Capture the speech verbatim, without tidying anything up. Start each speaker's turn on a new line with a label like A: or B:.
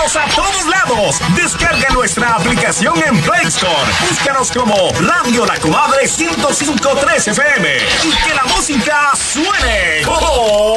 A: Vamos a todos lados. Descarga nuestra aplicación en Play Store. Búscanos como Radio La Comadre ciento cinco punto tres F M y que la música suene. ¡Oh!